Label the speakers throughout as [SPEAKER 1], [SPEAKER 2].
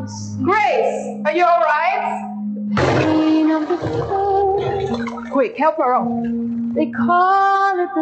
[SPEAKER 1] Grace, are you all right? Quick, help her up.
[SPEAKER 2] They call it the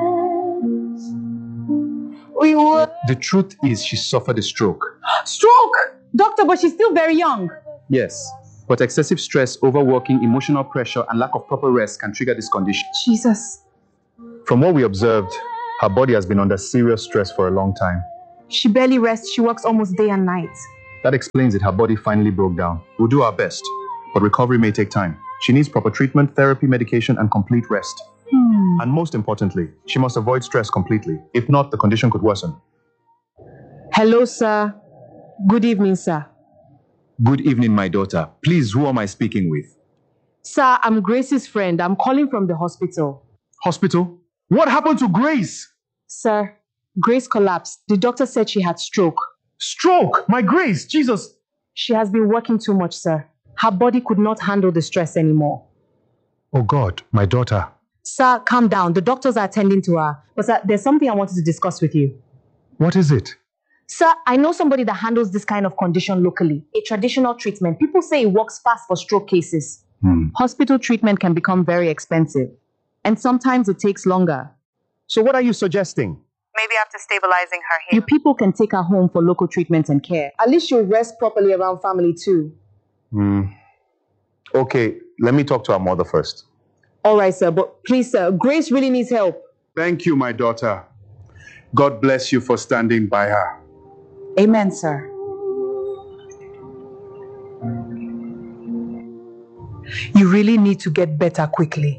[SPEAKER 2] best.
[SPEAKER 3] The truth is she suffered a stroke.
[SPEAKER 1] Stroke! Doctor, but she's still very young.
[SPEAKER 3] Yes, but excessive stress, overworking, emotional pressure, and lack of proper rest can trigger this condition.
[SPEAKER 1] Jesus.
[SPEAKER 3] From what we observed, her body has been under serious stress for a long time.
[SPEAKER 1] She barely rests. She works almost day and night.
[SPEAKER 3] That explains it. Her body finally broke down. We'll do our best, but recovery may take time. She needs proper treatment, therapy, medication, and complete rest. And most importantly, she must avoid stress completely. If not, the condition could worsen.
[SPEAKER 1] Hello, sir. Good evening, sir.
[SPEAKER 3] Good evening, my daughter. Please, who am I speaking with?
[SPEAKER 1] Sir, I'm Grace's friend. I'm calling from the hospital.
[SPEAKER 3] Hospital? What happened to Grace?
[SPEAKER 1] Sir, Grace collapsed. The doctor said she had stroke.
[SPEAKER 3] Stroke? My Grace, Jesus.
[SPEAKER 1] She has been working too much, sir. Her body could not handle the stress anymore.
[SPEAKER 3] Oh God, my daughter.
[SPEAKER 1] Sir, calm down. The doctors are attending to her. But sir, there's something I wanted to discuss with you.
[SPEAKER 3] What is it?
[SPEAKER 1] Sir, I know somebody that handles this kind of condition locally. A traditional treatment. People say it works fast for stroke cases. Hospital treatment can become very expensive. And sometimes it takes longer.
[SPEAKER 3] So what are you suggesting?
[SPEAKER 1] Maybe after stabilizing her here, you people can take her home for local treatment and care. At least she'll rest properly around family too.
[SPEAKER 3] Okay, let me talk to her mother first.
[SPEAKER 1] All right, sir. But please, sir, Grace really needs help.
[SPEAKER 3] Thank you, my daughter. God bless you for standing by her.
[SPEAKER 1] Amen, sir.
[SPEAKER 4] You really need to get better quickly.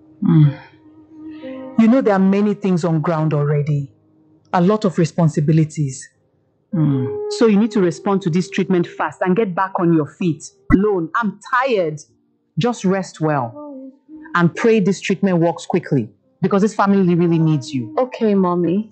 [SPEAKER 4] You know there are many things on ground already. A lot of responsibilities.
[SPEAKER 1] So you need to respond to this treatment fast and get back on your feet. Alone, I'm tired. Just rest well. And pray this treatment works quickly. Because this family really needs you.
[SPEAKER 2] Okay, mommy.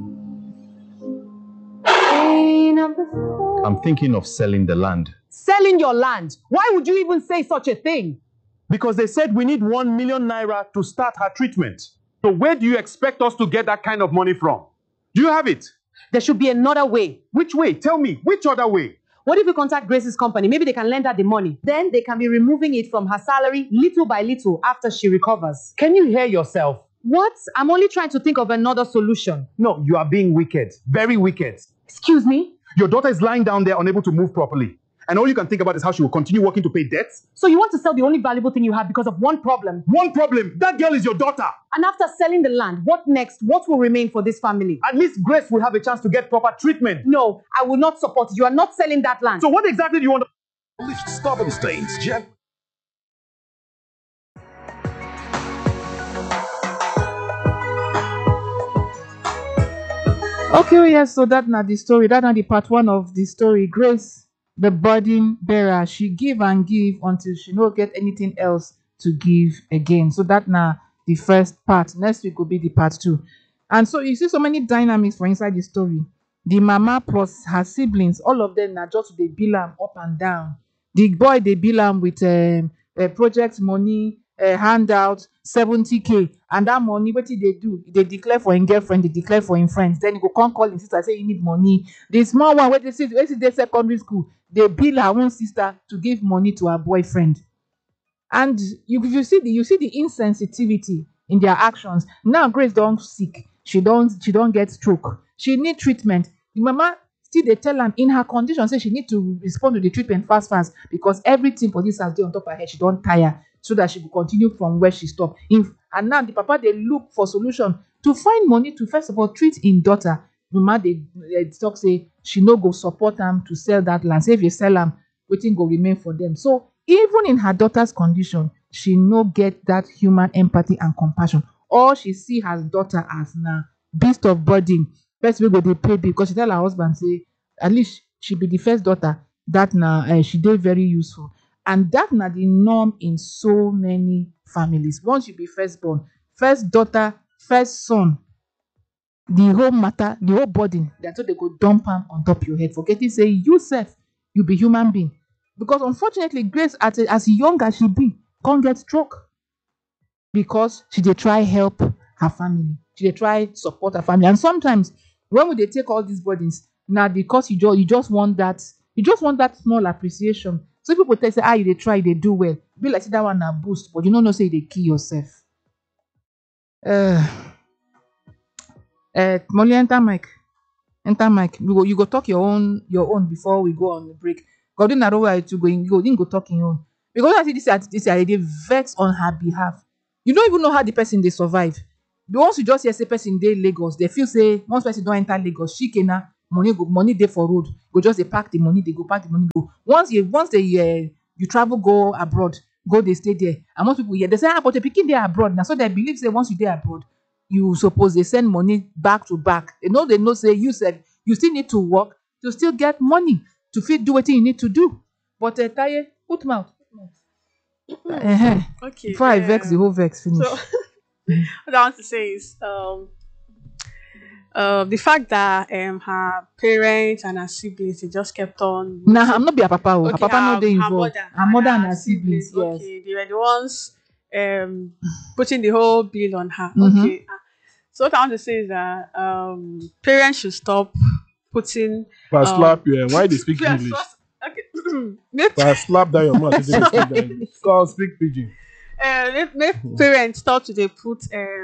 [SPEAKER 3] I'm thinking of selling the land.
[SPEAKER 1] Selling your land? Why would you even say such a thing?
[SPEAKER 5] Because they said we need 1 million naira to start her treatment. So where do you expect us to get that kind of money from? Do you have it?
[SPEAKER 1] There should be another way.
[SPEAKER 5] Which way? Tell me, which other way?
[SPEAKER 1] What if we contact Grace's company? Maybe they can lend her the money. Then they can be removing it from her salary little by little after she recovers.
[SPEAKER 5] Can you hear yourself?
[SPEAKER 1] What? I'm only trying to think of another solution.
[SPEAKER 5] No, you are being wicked. Very wicked.
[SPEAKER 1] Excuse me?
[SPEAKER 5] Your daughter is lying down there unable to move properly. And all you can think about is how she will continue working to pay debts?
[SPEAKER 1] So you want to sell the only valuable thing you have because of one problem?
[SPEAKER 5] One problem? That girl is your daughter.
[SPEAKER 1] And after selling the land, what next? What will remain for this family?
[SPEAKER 5] At least Grace will have a chance to get proper treatment.
[SPEAKER 1] No, I will not support it. You are not selling that land.
[SPEAKER 5] So what exactly do you want to...
[SPEAKER 6] Lift stubborn stains, Jeff.
[SPEAKER 4] Okay, yes, so that's not the story. That's not the part one of the story. Grace, the burden bearer, she give and give until she no get anything else to give again. So that's not the first part. Next week will be the part two. And so you see so many dynamics for inside the story. The mama plus her siblings, all of them are just they bill them up and down. The boy they bill them with project money, handout 70k, and that money what did they do? They declare for him girlfriend, they declare for him friends. Then he go come call his sister say you need money. The small one where they see they secondary school, they bill her own sister to give money to her boyfriend. And you see the insensitivity in their actions. Now Grace don't sick, she don't get stroke, she need treatment. The mama still they tell am in her condition say she need to respond to the treatment fast because everything for this has day on top of her head. She don't tire so that she will continue from where she stopped. And now the papa they look for solution to find money to first of all treat in daughter. Mama they talk say she no go support them to sell that land. Say if you sell them, waiting go remain for them. So even in her daughter's condition, she no get that human empathy and compassion. All she see her daughter as now beast of burden. First we go they pay because she tell her husband say at least she be the first daughter that now she did very useful. And that na the norm in so many families. Once you be firstborn, first daughter, first son, the whole matter, the whole burden, that's what they go dump am on top your head. Forgetting say you self, you be human being. Because unfortunately, Grace, as young as she be, can't get stroke. Because she dey try help her family. She dey try support her family. And sometimes, when we dey take all these burdens, now because you just want that You just want that small appreciation. So people tell say, you they try, they do well. Be like say that one a boost, but you don't know say they kill yourself. Molly, enter mic. Enter mic. You go talk your own before we go on the break. God didn't know where to go. You didn't go talk in your own. Because I see this they vex on her behalf. You don't even know how the person they survive. But once you just hear say person dey Lagos, they feel say once person don't enter Lagos, she can money dey for road. Go just they pack the money, they go pack the money go. Once you travel go abroad, go they stay there. And most people here they say, but the picking they abroad now. So they believe say once you there abroad, you suppose they send money back to back. They know say you said you still need to work to still get money to fit do what you need to do. But Taye, put mouth.
[SPEAKER 6] Okay.
[SPEAKER 4] Before I vex the whole vex finish.
[SPEAKER 6] So what I want to say is the fact that her parents and her siblings they just kept on.
[SPEAKER 4] Nah, I'm not be a papa. Her
[SPEAKER 6] Okay,
[SPEAKER 4] papa no dey involved. Her mother and her siblings. Yes.
[SPEAKER 6] Okay, they were the ones putting the whole bill on her.
[SPEAKER 4] Mhm.
[SPEAKER 6] Okay. So what I want to say is that parents should stop putting.
[SPEAKER 7] If I slap you, why they speak
[SPEAKER 6] Yes,
[SPEAKER 7] English?
[SPEAKER 6] Okay. Make
[SPEAKER 7] If I slap down your mouth, they speak that English. Go on, speak pidgin.
[SPEAKER 6] make parents start to dey put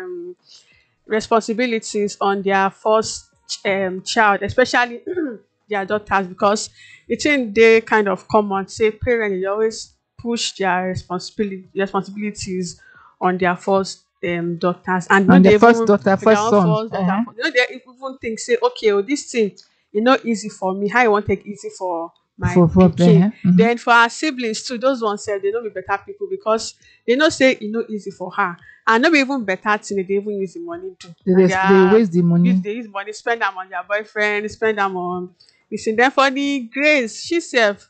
[SPEAKER 6] responsibilities on their first child, especially their daughters, because the thing they kind of common say parents they always push their responsibilities on their first daughters and
[SPEAKER 4] On
[SPEAKER 6] no
[SPEAKER 4] their
[SPEAKER 6] dey
[SPEAKER 4] first
[SPEAKER 6] even-
[SPEAKER 4] daughter,
[SPEAKER 6] their
[SPEAKER 4] first
[SPEAKER 6] own
[SPEAKER 4] son.
[SPEAKER 6] first daughter. You know, they even think say, okay, this thing not easy for me. How you want take easy for my
[SPEAKER 4] For
[SPEAKER 6] pikin?
[SPEAKER 4] mhm.
[SPEAKER 6] Then for our siblings too, those ones say they don't be better people because they know say easy for her. And not be even better thing they even use the money to.
[SPEAKER 4] They waste the money.
[SPEAKER 6] They use money, spend them on their boyfriend, spend them on listen. Then for the grace, she self,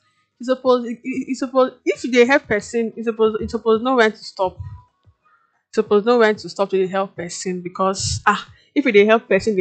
[SPEAKER 6] you suppose if they help person, you suppose know when to stop. Suppose know when to stop to dey help person because if you dey help person,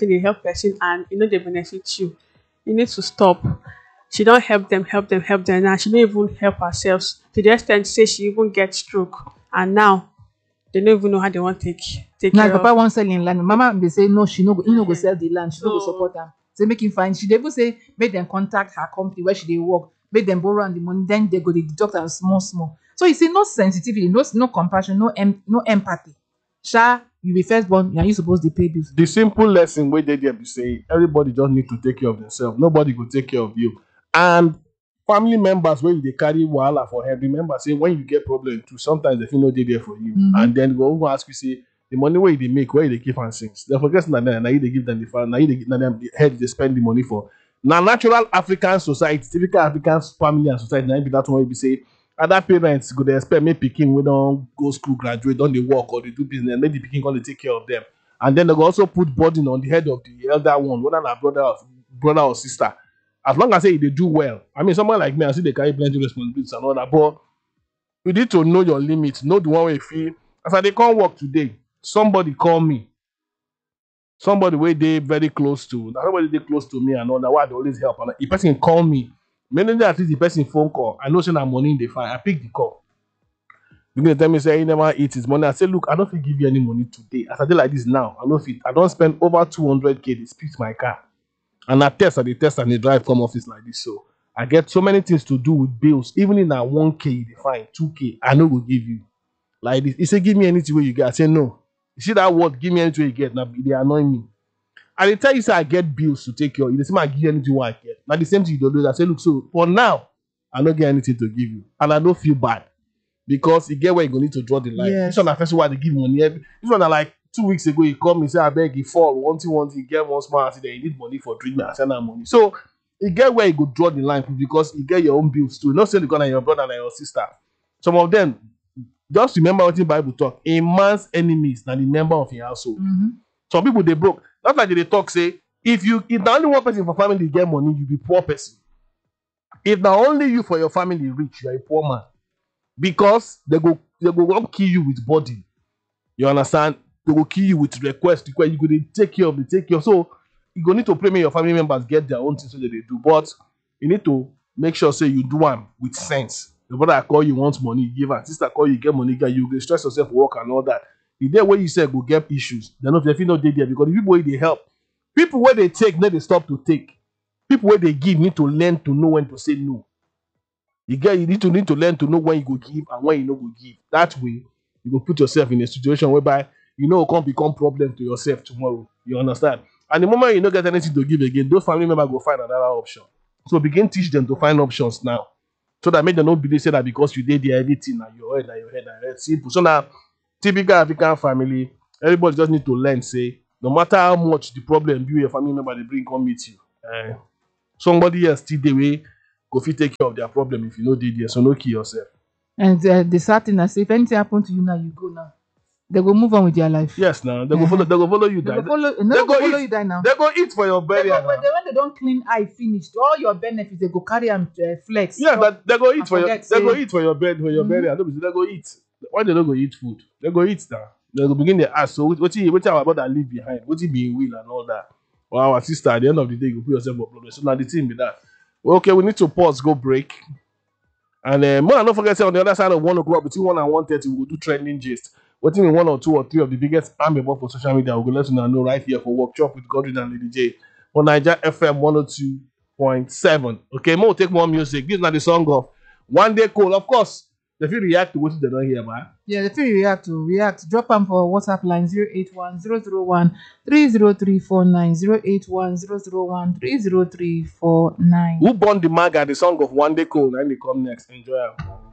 [SPEAKER 6] and they benefit you. You need to stop. She don't help them, now she don't even help herself to the extent say she even get stroke and now they don't even know how they want to take
[SPEAKER 4] Now
[SPEAKER 6] care
[SPEAKER 4] papa
[SPEAKER 6] of.
[SPEAKER 4] won't sell in land. Mama they say no, he no go sell the land. She no go
[SPEAKER 6] So-
[SPEAKER 4] support her. Say make him fine. She dey even say make them contact her company where she dey work. Make them borrow am the money. Then they go dey deduct am small. So you see no sensitivity, no compassion, no empathy. Sha, you be first born, and you supposed to pay bills.
[SPEAKER 7] The simple lesson where they there be say everybody just need to take care of themselves. Nobody will take care of you. And family members where they carry wahala for head. Remember, say when you get problem too, sometimes they feel no dey there for you.
[SPEAKER 4] Mhm.
[SPEAKER 7] And then go ask you say the money where they make, where they keep and things. They forget now you they give them the fund, now you they them the head they spend the money for. Now natural African society, typical African family and society, now be that one where be say other parents go they expect me picking we don't go school, graduate, don't they work or they do business, and then the picking going to take care of them. And then they go also put burden on the head of the elder one, whether na brother or sister. As long as say they do well. I mean, someone like me, I see they carry plenty responsibilities and all that, but you need to know your limits, know the one way you feel. As I they can't work today, somebody call me. Somebody where they very close to, somebody they close to me and all that, why they always help. And the person call me. Mainly at least the person phone call. I know say that money in the fine. I pick the call. You gonna tell me say he never eat his money. I say, look, I don't fit give you any money today. As I did like this now, I don't spend over 200K. They speak my car. And I test and they drive come office like this. So I get so many things to do with bills. Even in that 1K, they find 2K. I know will give you. Like this. He say, give me anything where you get. I say no. You see that word, give me anything you get. Now they annoy me. And they tell you say I get bills to take care of. They say I give you anything I get. Now the same thing you don't do. I say, look, so for now, I don't get anything to give you. And I don't feel bad. Because you get where you're going to need to draw the line.
[SPEAKER 4] Yes.
[SPEAKER 7] This one the first one they give money. This one like 2 weeks ago, he called me, say I beg you fall. One thing, you get one small accident, you need money for treatment, I send that money. So you get where you go draw the line because you get your own bills too. Not saying because your brother and your sister. Some of them, just remember what the Bible talk. A man's enemies than the member of your household.
[SPEAKER 4] Mhm.
[SPEAKER 7] Some people they broke. Not like they talk say, if the only one person for family get money, you be poor person. If the only you for your family rich, you are a poor man. Because they go kill you with body. You understand? They will kill you with request. You go dey take care of. So you go need to pray make your family members get their own things so that they do. But you need to make sure say you do one with sense. The brother call you wants money, you give her. Sister call you get money, you go stress yourself for work and all that. The day where you say go get issues, they're not definitely not there because the people where they help, people where they take, then they stop to take. People where they give need to learn to know when to say no. You need to learn to know when you go give and when you no go give. That way, you go put yourself in a situation whereby you know it can't become problem to yourself tomorrow. You understand? And the moment you don't get anything to give again, those family members go find another option. So begin teach them to find options now. So that make them not believe say that because you did everything and your head. Simple. So now, typical African family, everybody just need to learn, say, no matter how much the problem you your family member they bring come meet you. Somebody else still the way go fit take care of their problem if you know did there. So no kill yourself.
[SPEAKER 4] And the sad thing is, if anything happen to you now, you go now. They go move on with their life.
[SPEAKER 7] Yes, now they go follow. They go follow you.
[SPEAKER 4] They
[SPEAKER 7] Die.
[SPEAKER 4] go follow you die now.
[SPEAKER 7] They go eat for your burial.
[SPEAKER 4] When they don't clean eye finished, all your benefits they go carry and flex.
[SPEAKER 7] Yeah, but they go eat for your.
[SPEAKER 4] forget,
[SPEAKER 7] They go
[SPEAKER 4] say-
[SPEAKER 7] eat for your bed for your burial. No, they go eat. Why they don't go eat food? They go eat now. They go begin to ask. So what our brother leave behind? What he be will and all that. Well, our sister at the end of the day, you put yourself up. So now the thing be that. Well, okay, we need to pause, go break. And more don't forget, say on the other side of 1 o'clock, between 1 and 1:30, we will do trending gist. Waiting in 1 or 2 or 3 of the biggest amebo for social media. We'll let you know right here for Workshop with Godwin and Lady J on Niger FM 102.7. Okay, more take more music. This is not the song of One Day Cold. Of course, if you react to what they don't hear, man.
[SPEAKER 4] Yeah, the thing you react. Drop them for WhatsApp line 081-001-30349, 081-001-30349.
[SPEAKER 7] Who born the mag at the song of One Day Cold? And they come next. Enjoy.